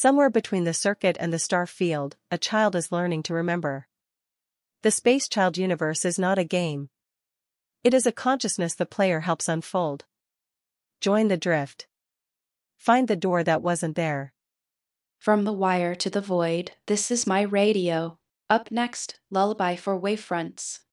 Somewhere between the circuit and the star field, a child is learning to remember. The Space Child universe is not a game. It is a consciousness the player helps unfold. Join the drift. Find the door that wasn't there. From the wire to the void, this is my radio. Up next, Lullaby for Wavefronts.